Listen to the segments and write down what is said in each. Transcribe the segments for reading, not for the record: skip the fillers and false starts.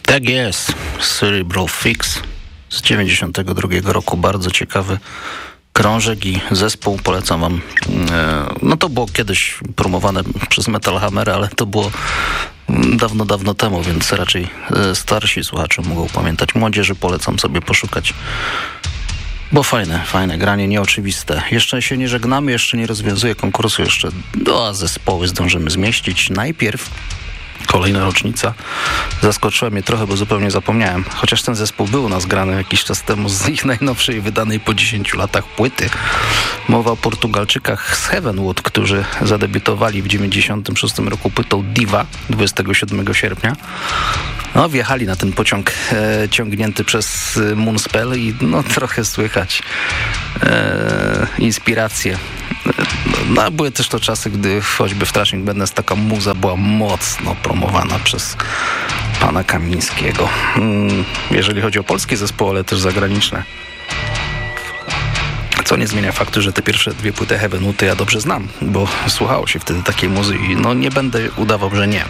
Tak jest. Cerebral Fix z 92 roku. Bardzo ciekawy krążek i zespół. Polecam wam. No to było kiedyś promowane przez Metal Hammer, ale to było dawno temu, więc raczej starsi słuchacze mogą pamiętać. Młodzieży polecam sobie poszukać. Bo fajne granie, nieoczywiste. Jeszcze się nie żegnamy, jeszcze nie rozwiązuję konkursu, jeszcze 2 zespoły zdążymy zmieścić. Najpierw kolejna rocznica. Zaskoczyła mnie trochę, bo zupełnie zapomniałem. Chociaż ten zespół był u nas grany jakiś czas temu z ich najnowszej, wydanej po 10 latach płyty. Mowa o Portugalczykach z Heavenwood, którzy zadebiutowali w 96 roku płytą Diva 27 sierpnia. No, wjechali na ten pociąg ciągnięty przez Moonspell i no trochę słychać inspiracje. No, były też to czasy, gdy choćby w Trashing Madness taka muza była mocno promowana przez pana Kamińskiego. Jeżeli chodzi o polskie zespoły, ale też zagraniczne. Co nie zmienia faktu, że te pierwsze 2 płyty Heavenwood ja dobrze znam, bo słuchało się wtedy takiej muzy i no nie będę udawał, że nie.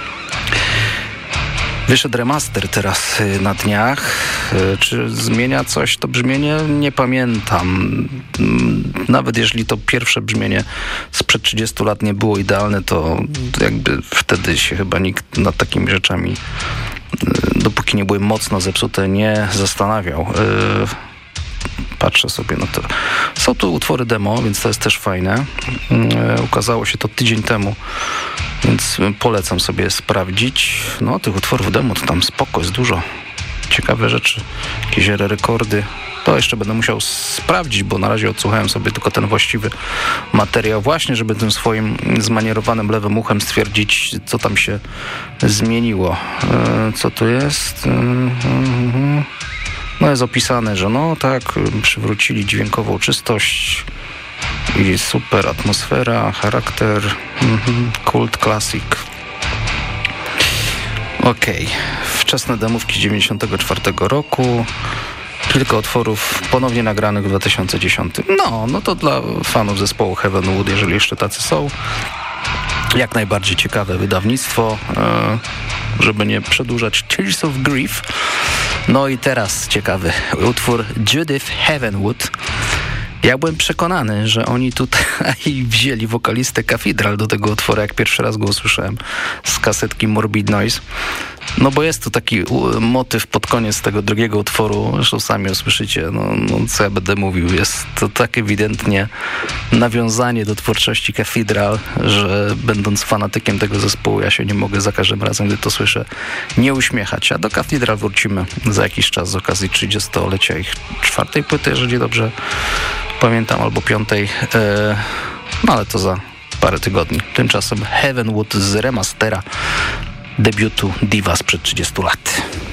Wyszedł remaster teraz na dniach. Czy zmienia coś to brzmienie? Nie pamiętam. Nawet jeżeli to pierwsze brzmienie sprzed 30 lat nie było idealne, to jakby wtedy się chyba nikt nad takimi rzeczami, dopóki nie były mocno zepsute, nie zastanawiał. Patrzę sobie na to. Są tu utwory demo, więc to jest też fajne. Ukazało się to tydzień temu, więc polecam sobie sprawdzić. No, tych utworów demo to tam spoko, jest dużo. Ciekawe rzeczy, jakieś rekordy. To jeszcze będę musiał sprawdzić, bo na razie odsłuchałem sobie tylko ten właściwy materiał właśnie, żeby tym swoim zmanierowanym lewym uchem stwierdzić, co tam się zmieniło. Co tu jest? No jest opisane, że no tak, przywrócili dźwiękową czystość i super atmosfera, charakter, kult, klasik. Okej. Wczesne demówki 94 roku, kilka utworów ponownie nagranych w 2010. No to dla fanów zespołu Heavenwood, jeżeli jeszcze tacy są, jak najbardziej ciekawe wydawnictwo, żeby nie przedłużać. Tears of Grief. No i teraz ciekawy utwór Judith Heavenwood. Ja byłem przekonany, że oni tutaj wzięli wokalistę Cathedral do tego utworu, jak pierwszy raz go usłyszałem z kasetki Morbid Noise. No bo jest tu taki motyw pod koniec tego drugiego utworu, zresztą sami usłyszycie, no co ja będę mówił, jest to tak ewidentnie nawiązanie do twórczości Cathedral, że będąc fanatykiem tego zespołu, ja się nie mogę za każdym razem, gdy to słyszę, nie uśmiechać. A do Cathedral wrócimy za jakiś czas z okazji 30-lecia ich 4. płyty, jeżeli dobrze pamiętam, albo 5. No ale to za parę tygodni. Tymczasem Heavenwood z remastera debiutu Diva sprzed 30 lat.